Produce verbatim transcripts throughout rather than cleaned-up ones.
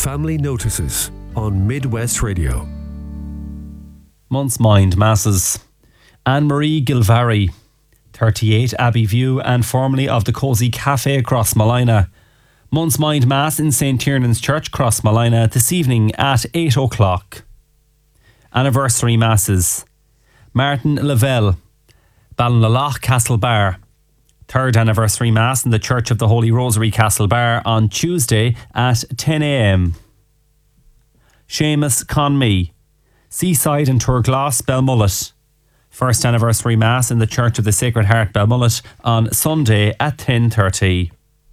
Family Notices on Midwest Radio. Month's Mind Masses. Anne-Marie Gilvary, thirty-eight Abbey View and formerly of the Cosy Cafe, Crossmolina. Month's Mind Mass in Saint Tiernan's Church, Crossmolina, this evening at eight o'clock. Anniversary Masses. Martin Lavelle, Ballinalough, Castlebar. Third Anniversary Mass in the Church of the Holy Rosary, Castlebar, on Tuesday at ten a.m. Seamus Conmee, Seaside and Turglass, Belmullet. First Anniversary Mass in the Church of the Sacred Heart, Belmullet, on Sunday at ten thirty.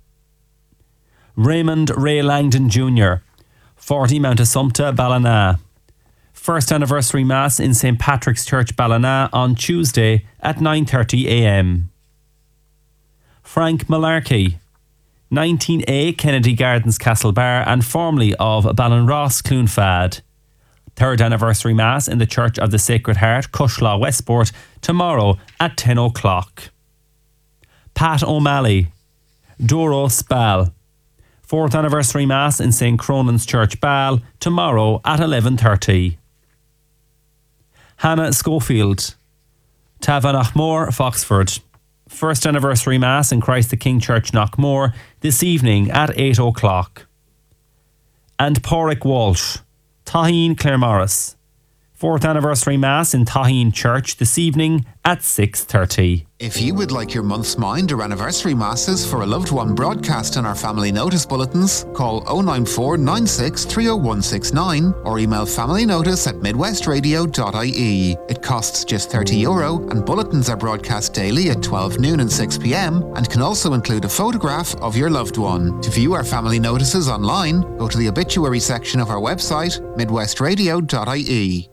Raymond Ray Langdon Junior, forty Mount Assumpta, Ballina. First Anniversary Mass in Saint Patrick's Church, Ballina, on Tuesday at nine thirty a.m. Frank Malarkey, nineteen A Kennedy Gardens, Castlebar, and formerly of Ballinross, Cloonfad. Third Anniversary Mass in the Church of the Sacred Heart, Cushlaw, Westport, tomorrow at ten o'clock. Pat O'Malley, Doro Spal. Fourth Anniversary Mass in Saint Cronan's Church, Ball, tomorrow at eleven thirty. Hannah Schofield, Tavanachmore, Foxford. First Anniversary Mass in Christ the King Church, Knockmore, this evening at eight o'clock. And Porrick Walsh, Taheen, Claremorris. Fourth Anniversary Mass in Taheen Church this evening at six thirty. If you would like your month's mind or anniversary masses for a loved one broadcast in our family notice bulletins, call oh nine four nine six three oh one six nine or email familynotice at midwestradio dot I E. It costs just thirty euro and bulletins are broadcast daily at twelve noon and six p.m. and can also include a photograph of your loved one. To view our family notices online, go to the obituary section of our website, midwestradio dot I E.